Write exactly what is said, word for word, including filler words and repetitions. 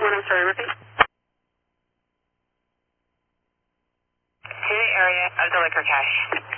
What, I'm sorry, repeat. To the area of the liquor cache.